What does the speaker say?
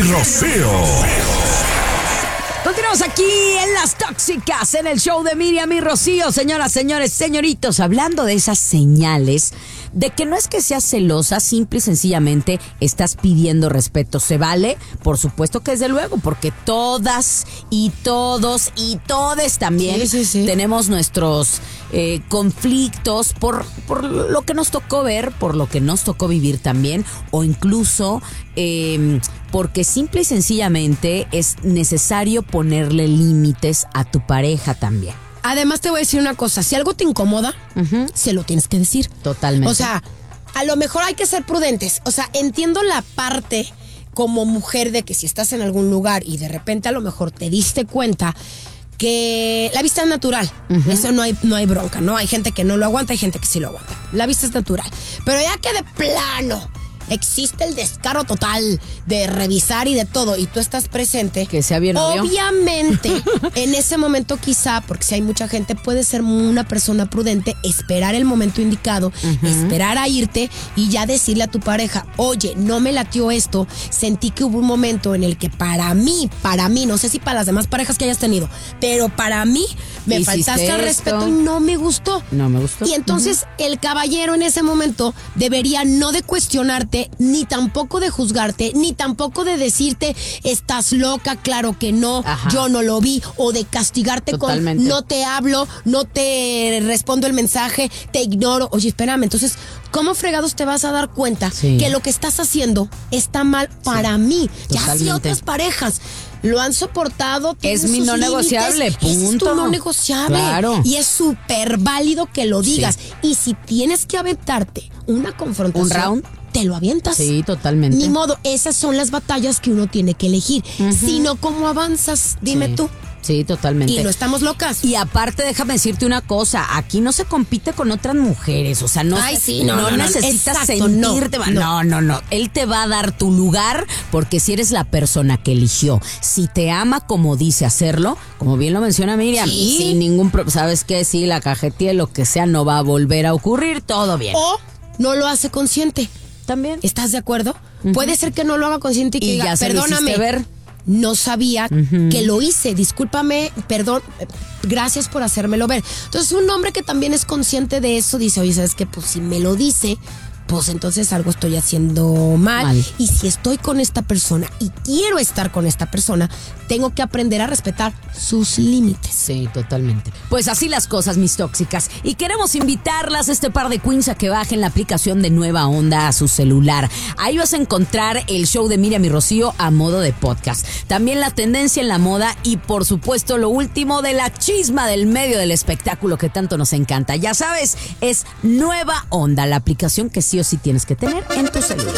Rocío. Continuamos aquí en Las Tóxicas, en el show de Miriam y Rocío. Señoras, señores, señoritos, hablando de esas señales de que no es que seas celosa, simple y sencillamente estás pidiendo respeto. ¿Se vale? Por supuesto que desde luego, porque todas y todos y todes también sí. tenemos nuestros conflictos por lo que nos tocó ver, por lo que nos tocó vivir también, o incluso porque simple y sencillamente es necesario ponerle límites a tu pareja también. Además te voy a decir una cosa, si algo te incomoda, se lo tienes que decir. Totalmente. O sea, a lo mejor hay que ser prudentes. O sea, entiendo la parte como mujer de que si estás en algún lugar y de repente a lo mejor te diste cuenta que la vista es natural. Eso no hay bronca, ¿no? Hay gente que no lo aguanta, hay gente que sí lo aguanta. La vista es natural. Pero ya que de plano existe el descaro total de revisar y de todo, y tú estás presente, que sea bien obvio. Obviamente, en ese momento quizá, porque si hay mucha gente, puede ser una persona prudente, esperar el momento indicado, esperar a irte y ya decirle a tu pareja, oye, no me latió esto, sentí que hubo un momento en el que para mí, no sé si para las demás parejas que hayas tenido, pero para mí me faltaste al respeto y no me gustó. No me gustó. Y entonces el caballero en ese momento debería no de cuestionarte, ni tampoco de juzgarte, ni tampoco de decirte estás loca, claro que no, yo no lo vi, o de castigarte totalmente. Con no te hablo, no te respondo el mensaje, te ignoro. Oye, espérame, entonces, ¿cómo fregados te vas a dar cuenta que lo que estás haciendo está mal para mí? Totalmente. Ya si otras parejas lo han soportado, es mi no negociable, punto. Es tu no negociable. Claro. Y es súper válido que lo digas. Y si tienes que aventarte una confrontación, un round, te lo avientas. Sí, totalmente. Ni modo, esas son las batallas que uno tiene que elegir. Si no, ¿cómo avanzas? Dime tú. Sí, totalmente. Y no estamos locas. Y aparte, déjame decirte una cosa, aquí no se compite con otras mujeres, o sea, no necesitas sentirte. No. Él te va a dar tu lugar porque si eres la persona que eligió, si te ama como dice hacerlo, como bien lo menciona Miriam, sin ningún ¿sabes qué? Sí, la cajetilla, lo que sea, no va a volver a ocurrir, todo bien. O no lo hace consciente. También. ¿Estás de acuerdo? Puede ser que no lo haga consciente y que diga, ya perdóname. Ver. No sabía que lo hice, discúlpame, perdón, gracias por hacérmelo ver. Entonces un hombre que también es consciente de eso dice, oye, ¿sabes qué? Pues si me lo dice, pues entonces algo estoy haciendo mal. Y si estoy con esta persona y quiero estar con esta persona, tengo que aprender a respetar sus límites. Sí, totalmente. Pues así las cosas, mis tóxicas. Y queremos invitarlas, este par de queens, a que bajen la aplicación de Nueva Onda a su celular. Ahí vas a encontrar el show de Miriam y Rocío a modo de podcast. También la tendencia en la moda y, por supuesto, lo último de la chisma del medio del espectáculo que tanto nos encanta. Ya sabes, es Nueva Onda, la aplicación que sí o sí tienes que tener en tu celular.